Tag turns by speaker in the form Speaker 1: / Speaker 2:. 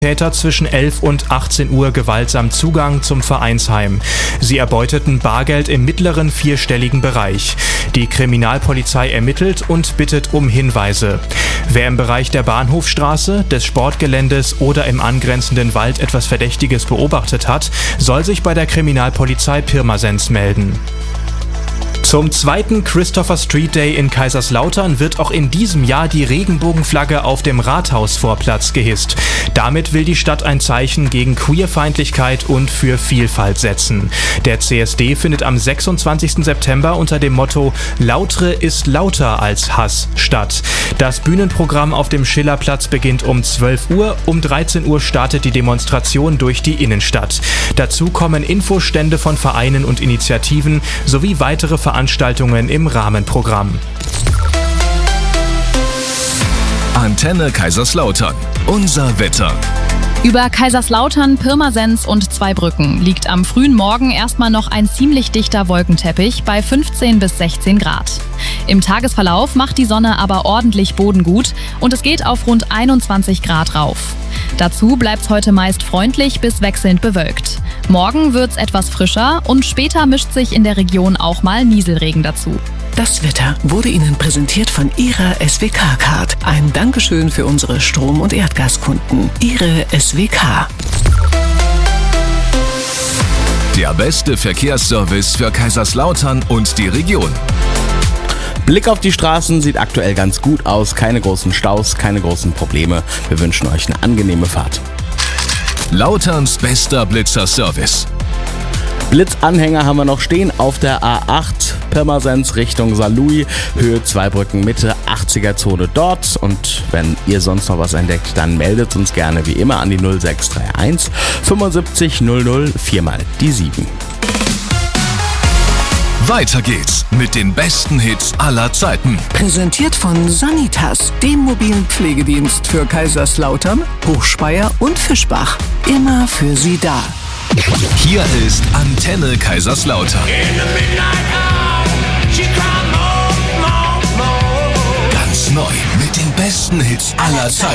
Speaker 1: Täter zwischen 11 und 18 Uhr gewaltsam Zugang zum Vereinsheim. Sie erbeuteten Bargeld im mittleren vierstelligen Bereich. Die Kriminalpolizei ermittelt und bittet um Hinweise. Wer im Bereich der Bahnhofstraße, des Sportgeländes oder im angrenzenden Wald etwas Verdächtiges beobachtet hat, soll sich bei der Kriminalpolizei Pirmasens melden. Zum zweiten Christopher Street Day in Kaiserslautern wird auch in diesem Jahr die Regenbogenflagge auf dem Rathausvorplatz gehisst. Damit will die Stadt ein Zeichen gegen Queerfeindlichkeit und für Vielfalt setzen. Der CSD findet am 26. September unter dem Motto "Lautre ist lauter als Hass" statt. Das Bühnenprogramm auf dem Schillerplatz beginnt um 12 Uhr, um 13 Uhr startet die Demonstration durch die Innenstadt. Dazu kommen Infostände von Vereinen und Initiativen sowie weitere Veranstaltungen im Rahmenprogramm.
Speaker 2: Antenne Kaiserslautern. Unser Wetter.
Speaker 3: Über Kaiserslautern, Pirmasens und Zweibrücken liegt am frühen Morgen erstmal noch ein ziemlich dichter Wolkenteppich bei 15 bis 16 Grad. Im Tagesverlauf macht die Sonne aber ordentlich Boden gut und es geht auf rund 21 Grad rauf. Dazu bleibt's heute meist freundlich bis wechselnd bewölkt. Morgen wird's etwas frischer und später mischt sich in der Region auch mal Nieselregen dazu.
Speaker 4: Das Wetter wurde Ihnen präsentiert von Ihrer SWK-Card. Ein Dankeschön für unsere Strom- und Erdgaskunden. Ihre SWK.
Speaker 2: Der beste Verkehrsservice für Kaiserslautern und die Region.
Speaker 5: Blick auf die Straßen sieht aktuell ganz gut aus. Keine großen Staus, keine großen Probleme. Wir wünschen euch eine angenehme Fahrt.
Speaker 2: Lauterns bester Blitzerservice.
Speaker 5: Blitzanhänger haben wir noch stehen auf der A8 Pirmasens Richtung Saarlouis, Höhe Zweibrücken Mitte, 80er-Zone dort. Und wenn ihr sonst noch was entdeckt, dann meldet uns gerne wie immer an die 0631 75 00 4 mal die 7.
Speaker 2: Weiter geht's mit den besten Hits aller Zeiten.
Speaker 4: Präsentiert von Sanitas, dem mobilen Pflegedienst für Kaiserslautern, Hochspeyer und Fischbach. Immer für Sie da.
Speaker 2: Hier ist Antenne Kaiserslautern. Ganz neu mit den besten Hits aller Zeiten.